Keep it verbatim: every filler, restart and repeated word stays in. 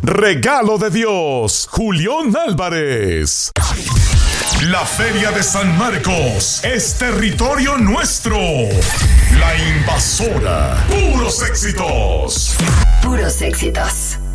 Regalo de Dios, Julián Álvarez. La Feria de San Marcos es territorio nuestro. La Invasora. Puros éxitos. Puros éxitos.